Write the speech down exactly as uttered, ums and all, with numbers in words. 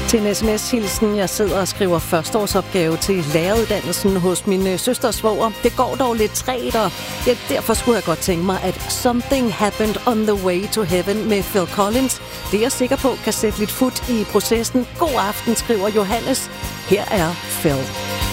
Til en sms-hilsen, jeg sidder og skriver førsteårsopgave til læreruddannelsen hos min søsters svoger. Det går dog lidt træt, og ja, derfor skulle jeg godt tænke mig, at Something Happened on the Way to Heaven med Phil Collins, det er jeg sikker på kan sætte lidt fut i processen. God aften, skriver Johannes. Her er Phil.